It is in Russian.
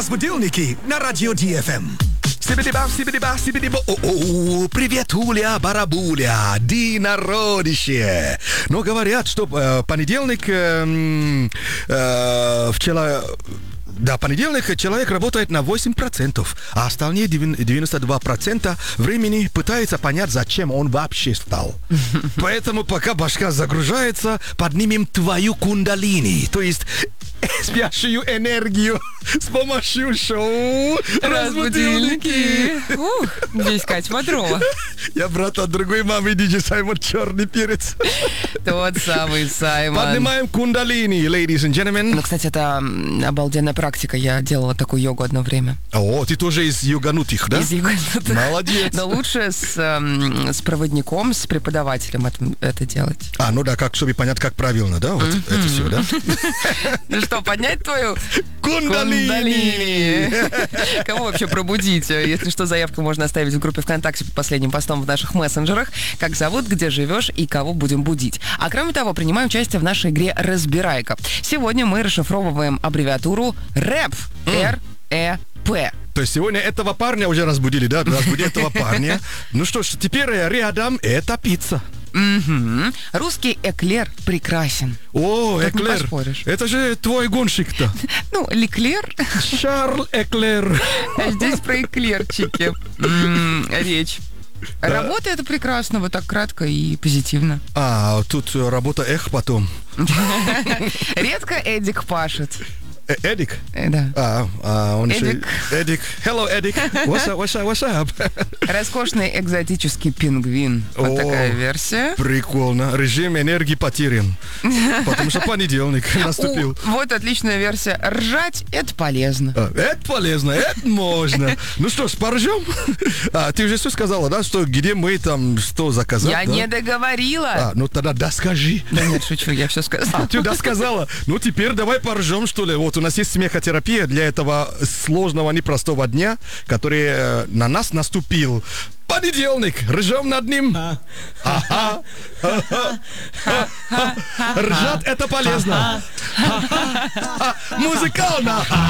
Разбудилники на радио ДФМ. Привет, Уля, барабуля, динародище. Но говорят, что понедельник понедельник человек работает на 8%, а остальные 92% времени пытается понять, зачем он вообще встал. Поэтому пока башка загружается, поднимем твою кундалини, то есть спящую энергию с помощью шоу «Разбудилники». Здесь Катя Бодрова. Я брат от другой мамы, диджей Саймон Черный Перец. Тот самый Саймон. Поднимаем кундалини, ladies and gentlemen. Ну, кстати, это обалденная практика. Я делала такую йогу одно время. О, ты тоже из йоганутых, да? Из йоганутых. Молодец. Но лучше с проводником, с преподавателем это делать. Ну да, как, чтобы понять, как правильно, да? Вот это все, да? Ну что, поднять твою кундалини? Кого вообще пробудить? Если что, заявку можно оставить в группе ВКонтакте под последним постом в наших мессенджерах. Как зовут, где живешь и кого будем будить. А кроме того, принимаем участие в нашей игре «Разбирайка». Сегодня мы расшифровываем аббревиатуру РЭП. РЭП. То есть сегодня этого парня уже разбудили, да? Разбуди этого парня. Ну что ж, теперь рядом это пицца. Угу. Русский эклер прекрасен. О, тут эклер. Не поспоришь. Это же твой гонщик-то. Ну, Леклер. Шарль Эклер. А здесь про эклерчики речь. Работа это прекрасно, вот так кратко и позитивно. Тут работа потом. Редко Эдик пашет. Эдик? Да. Он Эдик. еще... Эдик. Hello, Эдик. What's up? Роскошный экзотический пингвин. Вот такая версия. Прикольно. Режим энергии потерян. Потому что понедельник наступил. Вот отличная версия. Ржать — это полезно. Это полезно, это можно. Ну что ж, поржем? Ты уже все сказала, да, что где мы там что заказать? Я не договорила. Ну тогда доскажи. Да нет, шучу, я все сказала. Ты досказала. Ну теперь давай поржем, что ли. Вот у нас есть смехотерапия для этого сложного, непростого дня, который на нас наступил. Понедельник. Ржем над ним. Ржать это полезно. Музыкально.